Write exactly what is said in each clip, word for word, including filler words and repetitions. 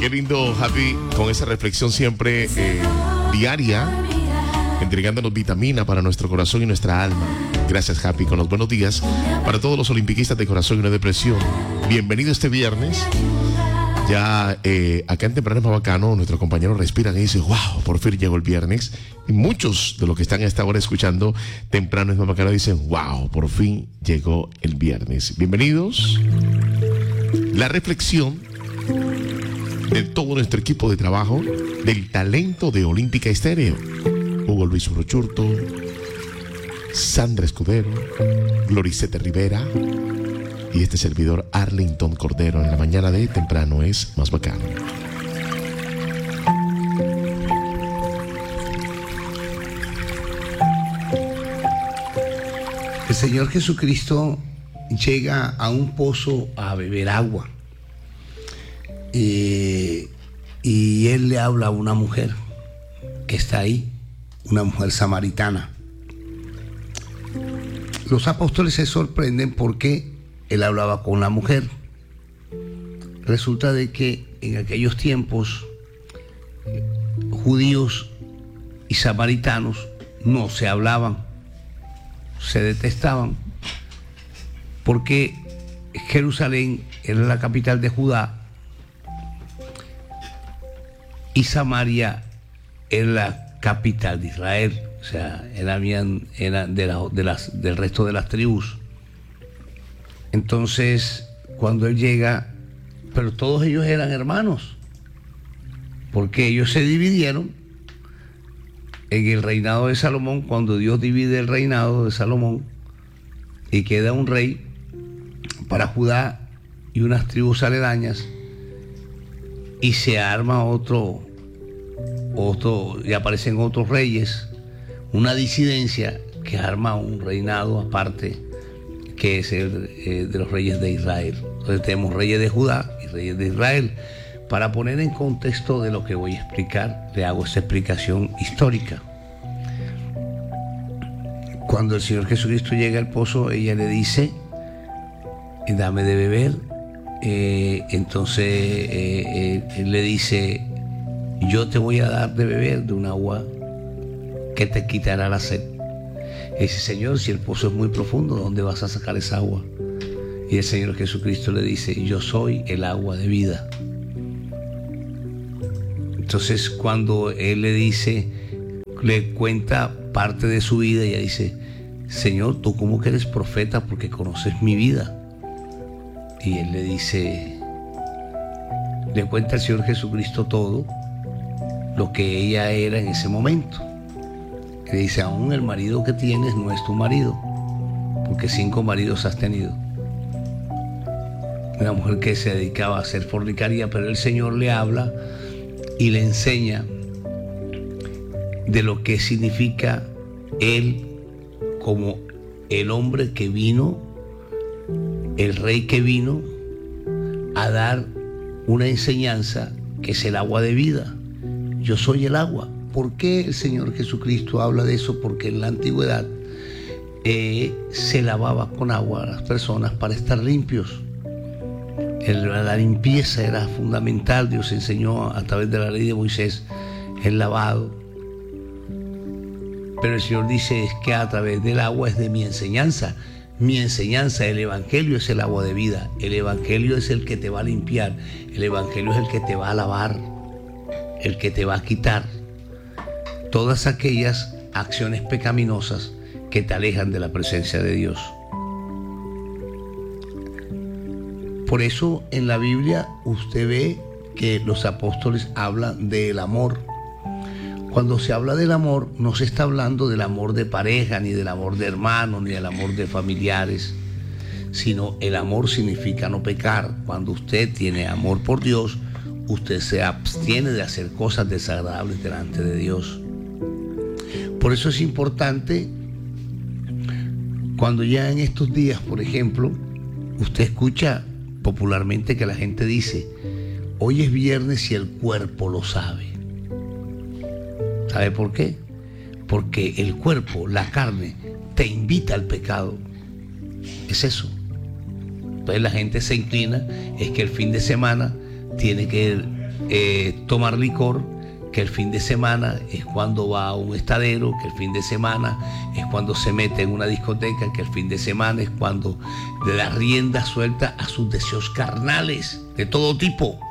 Qué lindo, Happy, con esa reflexión siempre eh, diaria, entregándonos vitamina para nuestro corazón y nuestra alma. Gracias, Happy, con los buenos días para todos los olimpiquistas de corazón y no depresión. Bienvenido este viernes. Ya eh, acá en Temprano es más bacano, nuestros compañeros respiran y dicen, wow, por fin llegó el viernes. Y muchos de los que están a esta hora escuchando Temprano es más bacano dicen, wow, por fin llegó el viernes. Bienvenidos. La reflexión de todo nuestro equipo de trabajo del talento de Olímpica Estéreo. Hugo Luis Urochurto, Sandra Escudero, Gloricete Rivera y este servidor Arlington Cordero. En la mañana de Temprano es más bacano. El Señor Jesucristo llega a un pozo a beber agua. Eh, y Él le habla a una mujer que está ahí, una mujer samaritana. Los apóstoles se sorprenden porque Él hablaba con la mujer. Resulta de que en aquellos tiempos judíos y samaritanos no se hablaban, se detestaban, porque Jerusalén era la capital de Judá y Samaria era la capital de Israel. O sea, eran, eran de la, de las, del resto de las tribus. Entonces, cuando él llega, pero todos ellos eran hermanos, porque ellos se dividieron en el reinado de Salomón. Cuando Dios divide el reinado de Salomón y queda un rey para Judá y unas tribus aledañas, y se arma otro, otro, y aparecen otros reyes, una disidencia que arma un reinado aparte, que es el eh, de los reyes de Israel. Entonces tenemos reyes de Judá y reyes de Israel. Para poner en contexto de lo que voy a explicar, le hago esta explicación histórica. Cuando el Señor Jesucristo llega al pozo, ella le dice, dame de beber. Eh, entonces eh, eh, él le dice, yo te voy a dar de beber de un agua que te quitará la sed. Y dice, Señor, si el pozo es muy profundo, ¿dónde vas a sacar esa agua? Y el Señor Jesucristo le dice, yo soy el agua de vida. Entonces, cuando él le dice, le cuenta parte de su vida, ella dice, Señor, tú como que eres profeta porque conoces mi vida. Y él le dice, le cuenta al Señor Jesucristo todo lo que ella era en ese momento. Le dice, aún el marido que tienes no es tu marido, porque cinco maridos has tenido. Una mujer que se dedicaba a hacer fornicaria, pero el Señor le habla y le enseña de lo que significa él como el hombre que vino, el rey que vino a dar una enseñanza que es el agua de vida. Yo soy el agua. ¿Por qué el Señor Jesucristo habla de eso? Porque en la antigüedad eh, se lavaba con agua a las personas para estar limpios. El, la limpieza era fundamental. Dios enseñó a través de la ley de Moisés el lavado. Pero el Señor dice es que a través del agua es de mi enseñanza. Mi enseñanza, el Evangelio es el agua de vida. El Evangelio es el que te va a limpiar. El Evangelio es el que te va a lavar, el que te va a quitar todas aquellas acciones pecaminosas que te alejan de la presencia de Dios. Por eso en la Biblia usted ve que los apóstoles hablan del amor. Cuando se habla del amor, no se está hablando del amor de pareja, ni del amor de hermanos, ni del amor de familiares, sino el amor significa no pecar. Cuando usted tiene amor por Dios, usted se abstiene de hacer cosas desagradables delante de Dios. Por eso es importante, cuando ya en estos días, por ejemplo, usted escucha popularmente que la gente dice, hoy es viernes y el cuerpo lo sabe. ¿Sabe por qué? Porque el cuerpo, la carne, te invita al pecado. Es eso. Entonces la gente se inclina, es que el fin de semana tiene que eh, tomar licor, que el fin de semana es cuando va a un estadero, que el fin de semana es cuando se mete en una discoteca, que el fin de semana es cuando le da rienda suelta a sus deseos carnales de todo tipo,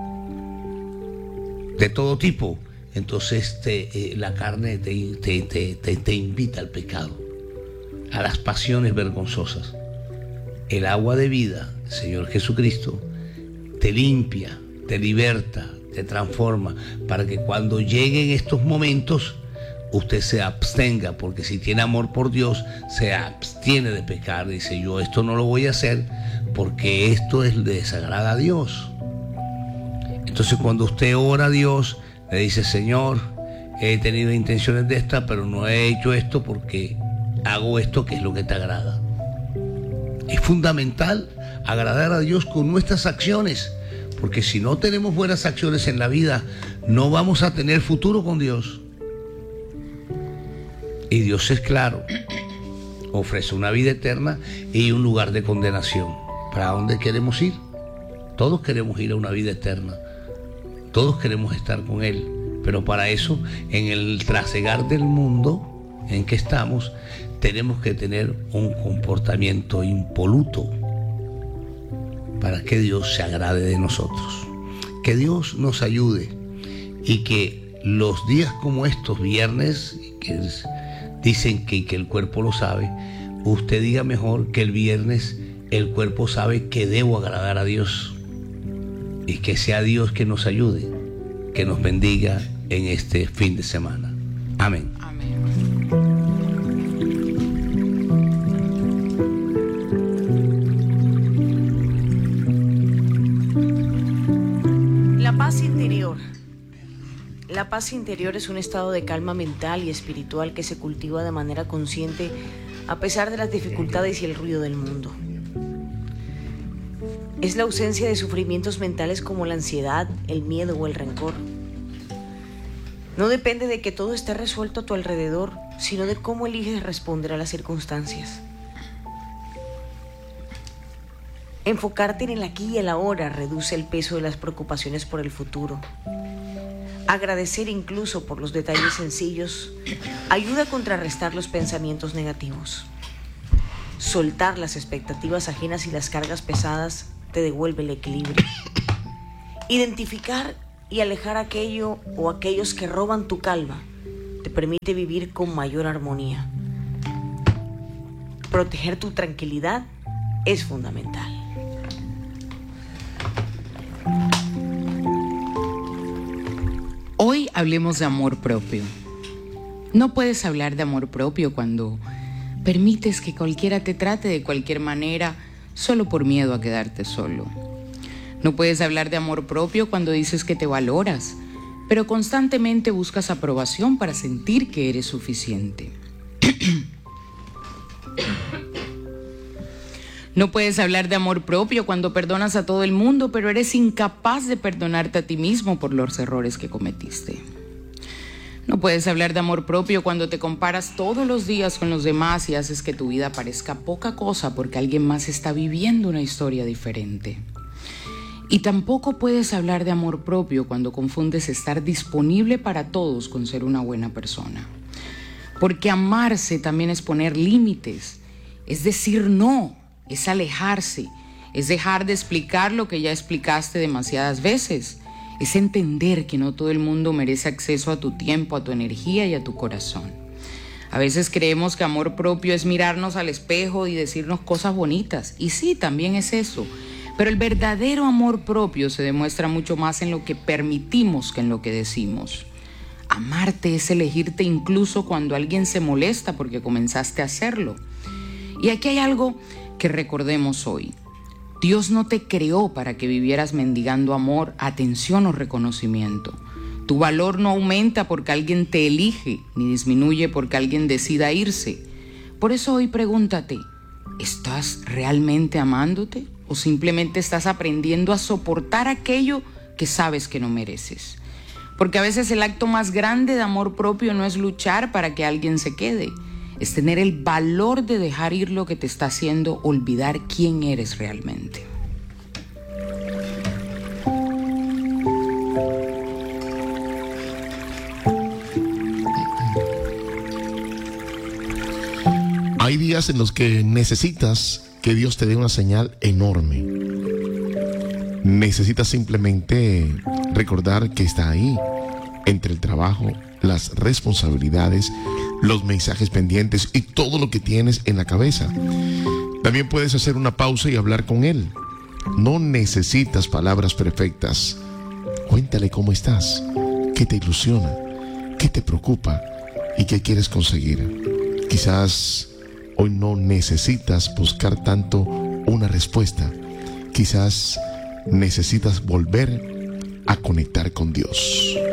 de todo tipo. Entonces te, eh, la carne te, te, te, te, te invita al pecado, a las pasiones vergonzosas. El agua de vida, el Señor Jesucristo, te limpia, te liberta, te transforma, para que cuando lleguen estos momentos usted se abstenga, porque si tiene amor por Dios, se abstiene de pecar. Dice, yo esto no lo voy a hacer porque esto es, le desagrada a Dios. Entonces cuando usted ora a Dios, le dice, Señor, he tenido intenciones de esta, pero no he hecho esto porque hago esto que es lo que te agrada. Es fundamental agradar a Dios con nuestras acciones, porque si no tenemos buenas acciones en la vida, no vamos a tener futuro con Dios. Y Dios es claro, ofrece una vida eterna y un lugar de condenación. ¿Para dónde queremos ir? Todos queremos ir a una vida eterna, todos queremos estar con Él, pero para eso, en el trasegar del mundo en que estamos, tenemos que tener un comportamiento impoluto para que Dios se agrade de nosotros. Que Dios nos ayude y que los días como estos, viernes, que es, dicen que, que el cuerpo lo sabe, usted diga mejor que el viernes el cuerpo sabe que debo agradar a Dios, y que sea Dios que nos ayude, que nos bendiga en este fin de semana. Amén. La paz interior. La paz interior es un estado de calma mental y espiritual que se cultiva de manera consciente a pesar de las dificultades y el ruido del mundo. Es la ausencia de sufrimientos mentales como la ansiedad, el miedo o el rencor. No depende de que todo esté resuelto a tu alrededor, sino de cómo eliges responder a las circunstancias. Enfocarte en el aquí y el ahora reduce el peso de las preocupaciones por el futuro. Agradecer incluso por los detalles sencillos ayuda a contrarrestar los pensamientos negativos. Soltar las expectativas ajenas y las cargas pesadas te devuelve el equilibrio. Identificar y alejar aquello o aquellos que roban tu calma te permite vivir con mayor armonía. Proteger tu tranquilidad es fundamental. Hoy hablemos de amor propio. No puedes hablar de amor propio cuando permites que cualquiera te trate de cualquier manera solo por miedo a quedarte solo. No puedes hablar de amor propio cuando dices que te valoras, pero constantemente buscas aprobación para sentir que eres suficiente. No puedes hablar de amor propio cuando perdonas a todo el mundo, pero eres incapaz de perdonarte a ti mismo por los errores que cometiste. No puedes hablar de amor propio cuando te comparas todos los días con los demás y haces que tu vida parezca poca cosa porque alguien más está viviendo una historia diferente. Y tampoco puedes hablar de amor propio cuando confundes estar disponible para todos con ser una buena persona. Porque amarse también es poner límites, es decir no, es alejarse, es dejar de explicar lo que ya explicaste demasiadas veces. Es entender que no todo el mundo merece acceso a tu tiempo, a tu energía y a tu corazón. A veces creemos que amor propio es mirarnos al espejo y decirnos cosas bonitas. Y sí, también es eso. Pero el verdadero amor propio se demuestra mucho más en lo que permitimos que en lo que decimos. Amarte es elegirte incluso cuando alguien se molesta porque comenzaste a hacerlo. Y aquí hay algo que recordemos hoy. Dios no te creó para que vivieras mendigando amor, atención o reconocimiento. Tu valor no aumenta porque alguien te elige, ni disminuye porque alguien decida irse. Por eso hoy pregúntate, ¿estás realmente amándote? ¿O simplemente estás aprendiendo a soportar aquello que sabes que no mereces? Porque a veces el acto más grande de amor propio no es luchar para que alguien se quede. Es tener el valor de dejar ir lo que te está haciendo olvidar quién eres realmente. días en los que necesitas que Dios te dé una señal enorme. Necesitas simplemente recordar que está ahí, entre el trabajo, las responsabilidades, los mensajes pendientes y todo lo que tienes en la cabeza. También puedes hacer una pausa y hablar con Él. No necesitas palabras perfectas. Cuéntale cómo estás, qué te ilusiona, qué te preocupa y qué quieres conseguir. Quizás hoy no necesitas buscar tanto una respuesta. Quizás necesitas volver a conectar con Dios.